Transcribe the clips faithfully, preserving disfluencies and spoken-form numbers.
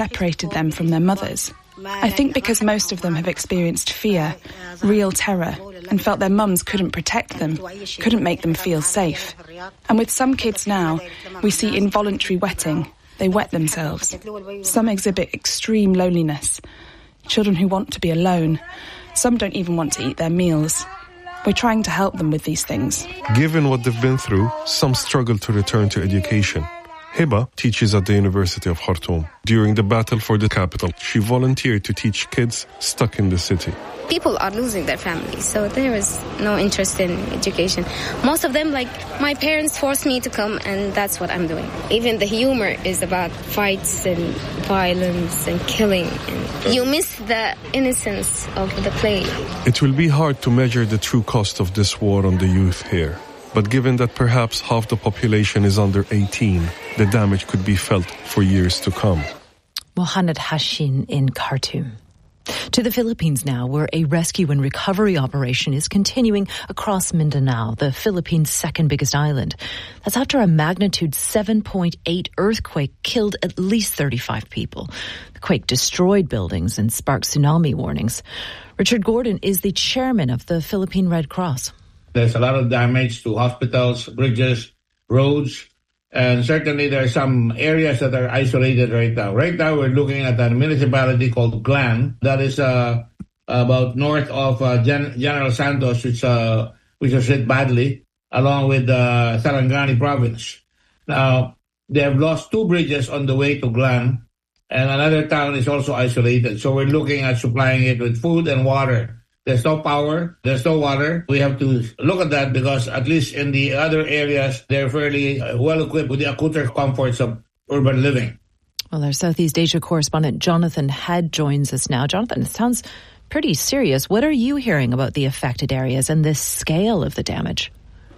separated them from their mothers. I think because most of them have experienced fear, real terror, and felt their mums couldn't protect them, couldn't make them feel safe. And with some kids now, we see involuntary wetting. They wet themselves. Some exhibit extreme loneliness. Children who want to be alone. Some don't even want to eat their meals. We're trying to help them with these things. Given what they've been through, some struggle to return to education. Hiba teaches at the University of Khartoum. During the battle for the capital, she volunteered to teach kids stuck in the city. People are losing their families, so there is no interest in education. Most of them, like, my parents forced me to come, and that's what I'm doing. Even the humor is about fights and violence and killing. And you miss the innocence of the play. It will be hard to measure the true cost of this war on the youth here. But given that perhaps half the population is under eighteen, the damage could be felt for years to come. Mohamed Hashin in Khartoum. To the Philippines now, where a rescue and recovery operation is continuing across Mindanao, the Philippines' second biggest island. That's after a magnitude seven point eight earthquake killed at least thirty-five people. The quake destroyed buildings and sparked tsunami warnings. Richard Gordon is the chairman of the Philippine Red Cross. There's a lot of damage to hospitals, bridges, roads, and certainly there are some areas that are isolated right now. Right now, we're looking at a municipality called Glan that is uh, about north of uh, Gen- General Santos, which uh, which was hit badly, along with uh, Sarangani province. Now, they have lost two bridges on the way to Glan, and another town is also isolated. So we're looking at supplying it with food and water. There's no power, there's no water. We have to look at that because at least in the other areas, they're fairly well equipped with the acute comforts of urban living. Well, our Southeast Asia correspondent Jonathan Head joins us now. Jonathan, it sounds pretty serious. What are you hearing about the affected areas and the scale of the damage?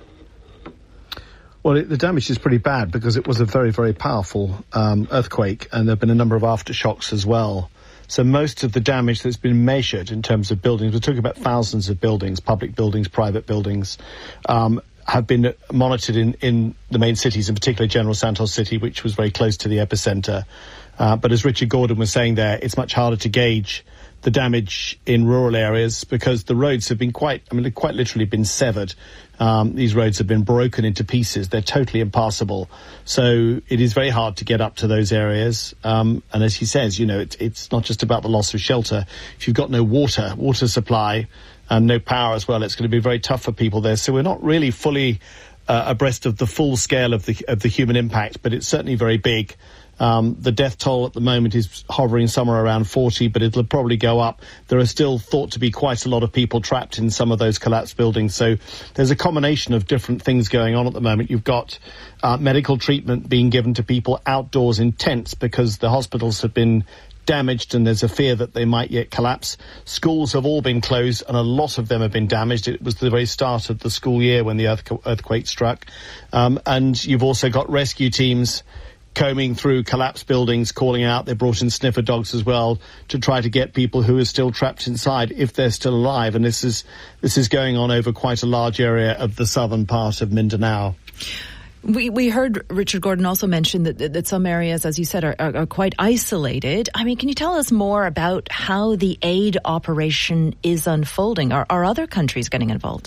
Well, it, the damage is pretty bad because it was a very, very powerful um, earthquake, and there have been a number of aftershocks as well. So most of the damage that's been measured in terms of buildings, we're talking about thousands of buildings, public buildings, private buildings, um, have been monitored in, in the main cities, in particular General Santos City, which was very close to the epicenter. Uh, but as Richard Gordon was saying there, it's much harder to gauge the damage in rural areas because the roads have been quite, I mean, they've quite literally been severed. Um, these roads have been broken into pieces. They're totally impassable. So it is very hard to get up to those areas. Um, and as he says, you know, it, it's not just about the loss of shelter. If you've got no water, water supply, and no power as well, it's going to be very tough for people there. So we're not really fully uh, abreast of the full scale of the of the human impact, but it's certainly very big. Um, the death toll at the moment is hovering somewhere around forty, but it'll probably go up. There are still thought to be quite a lot of people trapped in some of those collapsed buildings. So there's a combination of different things going on at the moment. You've got uh, medical treatment being given to people outdoors in tents because the hospitals have been damaged and there's a fear that they might yet collapse. Schools have all been closed and a lot of them have been damaged. It was the very start of the school year when the earth- earthquake struck. Um, and you've also got rescue teams combing through collapsed buildings, calling out. They brought in sniffer dogs as well to try to get people who are still trapped inside if they're still alive. And this is this is going on over quite a large area of the southern part of Mindanao. We we heard Richard Gordon also mention that that some areas, as you said, are, are, are quite isolated. I mean, can you tell us more about how the aid operation is unfolding? Are, are other countries getting involved?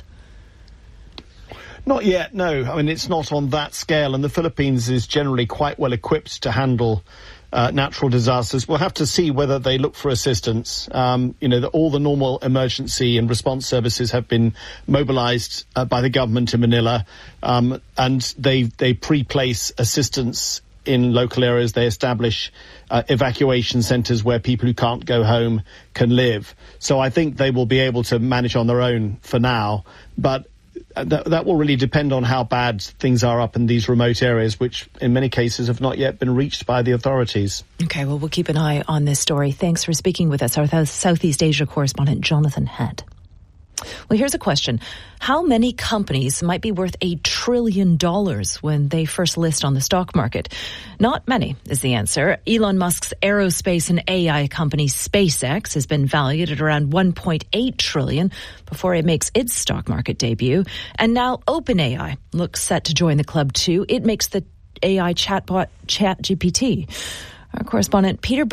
Not yet, no. I mean, it's not on that scale, and the Philippines is generally quite well equipped to handle uh, natural disasters. We'll have to see whether they look for assistance. Um, you know, the, all the normal emergency and response services have been mobilized uh, by the government in Manila, um, and they they pre-place assistance in local areas. They establish uh, evacuation centres where people who can't go home can live. So I think they will be able to manage on their own for now, but That, that will really depend on how bad things are up in these remote areas, which in many cases have not yet been reached by the authorities. Okay, well, we'll keep an eye on this story. Thanks for speaking with us, our Southeast Asia correspondent Jonathan Head. Well, here's a question. How many companies might be worth a trillion dollars when they first list on the stock market? Not many is the answer. Elon Musk's aerospace and A I company SpaceX has been valued at around one point eight trillion dollars before it makes its stock market debut. And now OpenAI looks set to join the club too. It makes the A I chatbot ChatGPT. Our correspondent Peter